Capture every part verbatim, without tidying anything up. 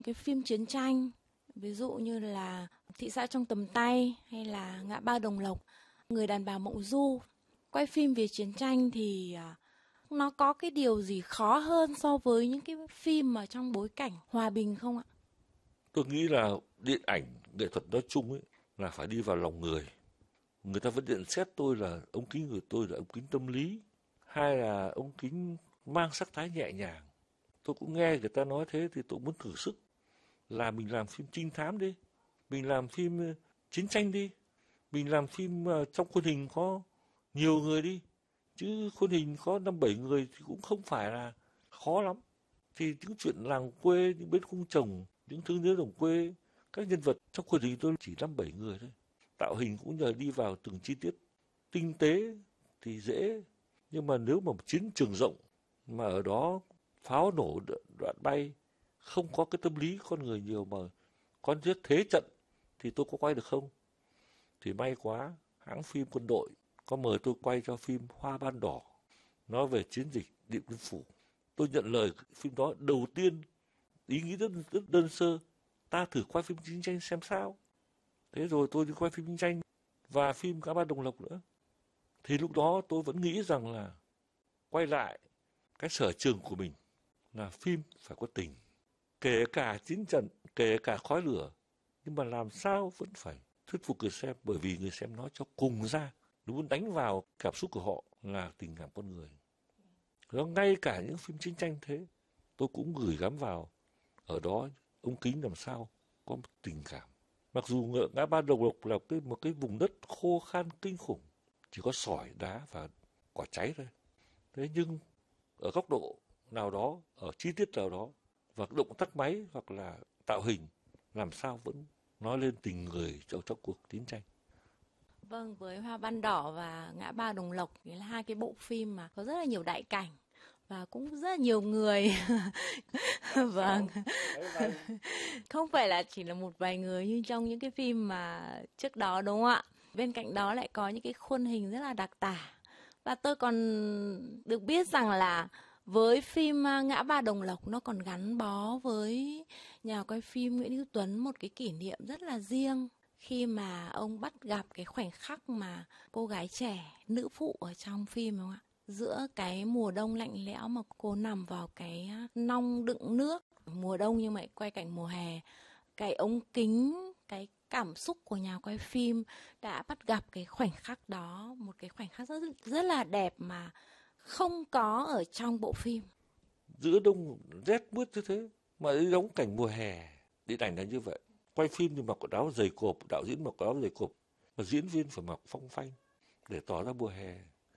cái phim chiến tranh, ví dụ như là Thị xã trong tầm tay hay là Ngã ba Đồng Lộc, Người đàn bà Mộng Du. Quay phim về chiến tranh thì nó có cái điều gì khó hơn so với những cái phim mà trong bối cảnh hòa bình không ạ? Tôi nghĩ là điện ảnh, nghệ thuật nói chung ấy là phải đi vào lòng người. Người ta vẫn nhận xét tôi là ống kính của tôi là ống kính tâm lý, hay là ống kính mang sắc thái nhẹ nhàng. Tôi cũng nghe người ta nói thế thì tôi muốn thử sức. Là mình làm phim trinh thám đi, mình làm phim chiến tranh đi, mình làm phim trong khuôn hình có nhiều người đi, chứ khuôn hình có năm bảy người thì cũng không phải là khó lắm. Thì những chuyện làng quê, những bến khung trồng, những thương nhớ đồng quê, các nhân vật trong khuôn hình tôi chỉ năm bảy người thôi. Tạo hình cũng nhờ đi vào từng chi tiết tinh tế thì dễ, nhưng mà nếu mà chiến trường rộng mà ở đó pháo nổ đoạn bay, không có cái tâm lý con người nhiều mà có giết thế trận thì tôi có quay được không? Thì may quá, hãng phim quân đội có mời tôi quay cho phim Hoa Ban Đỏ, nói về chiến dịch Điện Biên Phủ. Tôi nhận lời phim đó đầu tiên, ý nghĩ rất, rất đơn sơ, ta thử quay phim chiến tranh xem sao. Thế rồi tôi đi quay phim chiến tranh và phim Ngã ba Đồng Lộc nữa. Thì lúc đó tôi vẫn nghĩ rằng là quay lại cái sở trường của mình là phim phải có tình. Kể cả chiến trận, kể cả khói lửa, nhưng mà làm sao vẫn phải thuyết phục người xem, bởi vì người xem nói cho cùng ra. Nó muốn đánh vào cảm xúc của họ là tình cảm con người. Đó, ngay cả những phim chiến tranh thế, tôi cũng gửi gắm vào ở đó ống kính làm sao có một tình cảm. Mặc dù Ngã ba Đồng Lộc là cái, một cái vùng đất khô khan kinh khủng, chỉ có sỏi, đá và quả cháy thôi. Thế nhưng ở góc độ nào đó, ở chi tiết nào đó, và động tác máy hoặc là tạo hình, làm sao vẫn nói lên tình người trong, trong cuộc chiến tranh. Vâng, với Hoa Ban Đỏ và Ngã ba Đồng Lộc thì là hai cái bộ phim mà có rất là nhiều đại cảnh và cũng rất là nhiều người. Vâng, không phải là chỉ là một vài người như trong những cái phim mà trước đó, đúng không ạ? Bên cạnh đó lại có những cái khuôn hình rất là đặc tả. Và tôi còn được biết rằng là với phim Ngã ba Đồng Lộc nó còn gắn bó với nhà quay phim Nguyễn Hữu Tuấn một cái kỷ niệm rất là riêng, khi mà ông bắt gặp cái khoảnh khắc mà cô gái trẻ, nữ phụ ở trong phim, đúng không ạ? Giữa cái mùa đông lạnh lẽo mà cô nằm vào cái nong đựng nước, mùa đông nhưng mà quay cảnh mùa hè. Cái ống kính, cái cảm xúc của nhà quay phim đã bắt gặp cái khoảnh khắc đó, một cái khoảnh khắc rất, rất là đẹp mà không có ở trong bộ phim. Giữa đông rét mướt như thế mà đi đóng cảnh mùa hè, điện ảnh là như vậy. Quay phim thì mặc quần áo dày cộp, đạo diễn mặc quần áo dày cộp, mà diễn viên phải mặc phong phanh để tỏ ra mùa hè.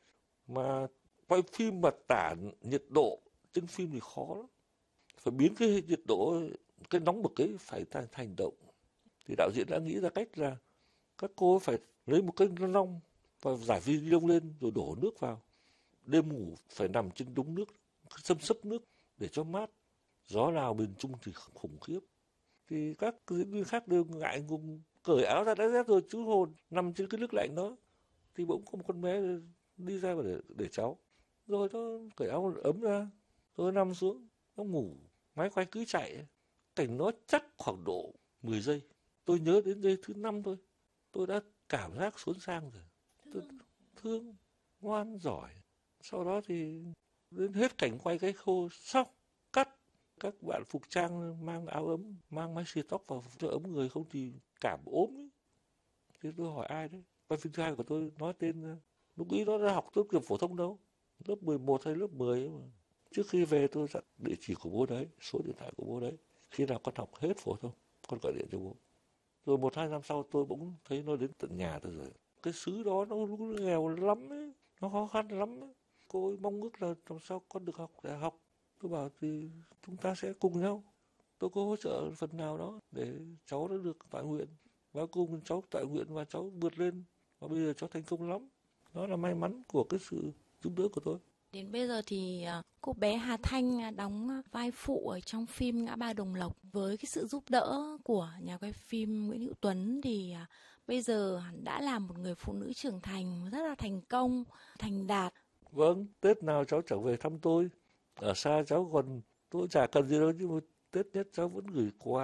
Mà quay phim mà tả nhiệt độ trên phim thì khó lắm. Phải biến cái nhiệt độ, cái nóng bực ấy phải thành hành động. Thì đạo diễn đã nghĩ ra cách là các cô phải lấy một cái nong và giải vi ni lông lên rồi đổ nước vào. Đêm ngủ phải nằm trên đống nước, xâm xấp nước để cho mát. Gió nào miền Trung thì khủng khiếp. Thì các diễn viên khác đều ngại ngùng cởi áo ra đã rét rồi, chú hồn nằm trên cái nước lạnh đó. Thì bỗng có một con bé đi ra để, để cháu. Rồi nó cởi áo ấm ra, rồi nằm xuống, nó ngủ. Máy quay cứ chạy, cảnh nó chắc khoảng độ mười giây. Tôi nhớ đến giây thứ năm thôi, tôi đã cảm giác xốn sang rồi. Tôi thương, ngoan, giỏi. Sau đó thì đến hết cảnh quay cái khô xong, cắt. Các bạn phục trang mang áo ấm, mang máy xịa tóc vào cho ấm người, không thì cảm ốm ấy. Thế tôi hỏi ai đấy? Quay phim thứ hai của tôi nói tên, lúc ý nó đã học tốt nghiệp phổ thông đâu, lớp mười một hay lớp mười ấy mà. Trước khi về tôi dặn địa chỉ của bố đấy, số điện thoại của bố đấy. Khi nào con học hết phổ thông, con gọi điện cho bố. Rồi một hai năm sau tôi bỗng thấy nó đến tận nhà tôi rồi. Cái xứ đó nó nghèo lắm ấy, nó khó khăn lắm ấy. Cô ấy mong ước là làm sao con được học đại học. Tôi bảo thì chúng ta sẽ cùng nhau. Tôi có hỗ trợ phần nào đó để cháu đã được tại nguyện. Và cùng cháu tại nguyện và cháu vượt lên. Và bây giờ cháu thành công lắm. Đó là may mắn của cái sự giúp đỡ của tôi. Đến bây giờ thì cô bé Hà Thanh đóng vai phụ ở trong phim Ngã ba Đồng Lộc. Với cái sự giúp đỡ của nhà quay phim Nguyễn Hữu Tuấn thì bây giờ đã là một người phụ nữ trưởng thành, rất là thành công, thành đạt. Vâng, Tết nào cháu trở về thăm tôi. Ở xa cháu còn, tôi chả cần gì đâu, nhưng mà Tết nhất cháu vẫn gửi quà